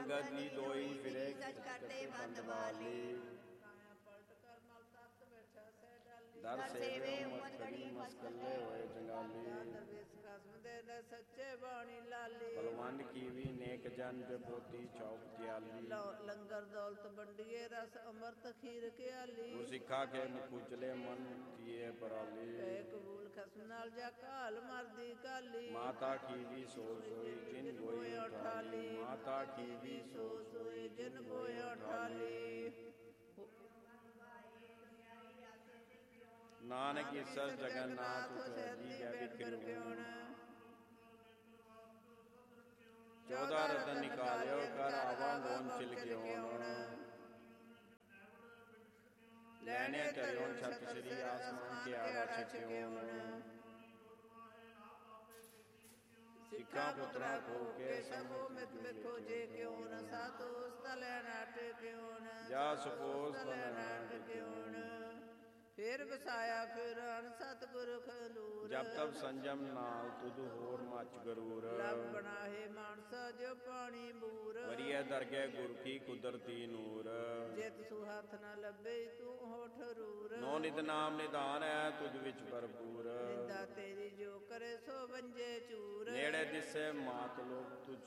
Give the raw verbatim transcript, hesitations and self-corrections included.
ਅੰਗਦ ਦੀ ਦੋਈ ਫਿਰੇ ਕਰਤੇ ਬੰਦ ਵਾਲੀ ਦਰ ਸੇਵੇ ਉਮਤ ਖੜੀ ਮਸਕਲੇ ਹੋਏ ਜੰਗਾਲੀ ਸੱਚੇ ਬਾਣੀ ਲਾਲੀ ਬਲਵੰਡ ਕੀਵੀ ਨੇਕ ਜਨ ਜਪੋਤੀ ਚੌਕ ਤਿਆਲੀ ਲੰਗਰ ਦੌਲਤ ਵੰਡੀਏ ਰਸ ਅੰਮ੍ਰਿਤ ਖੀਰ ਕਿਆਲੀ ਗੁਰ ਸਿੱਖਾ ਕੇ ਮੁਖੁਚਲੇ ਮਨ ਕੀਏ ਪਰਾਲੀ ਕਹਿ ਕਬੂਲ ਖਸਮ ਨਾਲ ਜਾ ਕਾਲ ਮਰਦੀ ਕਾਲੀ ਮਾਤਾ ਕੀਵੀ ਸੋ ਸੋਈ ਜਿਨ ਗੋਈ ਉਠਾਲੀ ਮਾਤਾ ਕੀਵੀ ਸੋ ਸੋਈ ਜਿਨ ਗੋਈ ਉਠਾਲੀ ਨਾਨਕ ਈਸਰ ਜਗਨਨਾਥ ਜੀ ਕੈ ਵਿਕਰਮ ਚੌਦਾਂ ਰਤਨ ਨਿਕਾਲਿਓ ਕਰ ਆਵਾ ਗੋਨ ਚਿਲ ਗਿਓ ਲੈਣੇ ਤਰਿਓ ਛਤ ਸ੍ਰੀ ਆਸਮਾਨ ਕੇ ਆਰਾ ਛਕਿਓ ਸਿੱਖਾਂ ਪੁੱਤਰਾ ਕੋ ਕੇ ਸਭੋ ਮਿਤ ਵੇਖੋ ਜੇ ਕਿਉ ਨ ਸਾਤੋ ਉਸਤਲ ਨਾਟ ਕਿਉ ਨ ਜਾ ਸੁਪੋਸ ਨਾਟ ਕਿਉ ਨ ਫਿਰ ਵਸਾਇਆ ਫਿਰ ਅਨ ਸਤਿਗੁਰ ਖਲੂਰ ਜਬ ਤਬ ਸੰਜਮ ਨਾਲ ਤੁਧ ਹੋਰ ਮਚ ਗਰੂਰ ਲੱਭਣਾ ਹੈ ਮਾਨਸਾ ਜੋ ਪਾਣੀ ਬੂਰ ਵਰੀਏ ਦਰਗਹਿ ਗੁਰ ਕੀ ਕੁਦਰਤੀ ਨੂਰ ਜਿਤ ਸੁ ਹੱਥ ਨ ਲੱਭੇ ਤੂੰ ਹੋਠ ਰੂਰ ਨੋ ਨਿਤ ਨਾਮ ਨਿਧਾਨ ਹੈ ਤੁਝ ਵਿੱਚ ਭਰਪੂਰ ਨਿੰਦਾ ਤੇਰੀ ਜੋ ਕਰੇ ਸੋ ਵੰਜੇ ਚੂਰ ਨੇੜੇ ਦਿਸੇ ਮਾਤ ਲੋਕ ਤੁਝ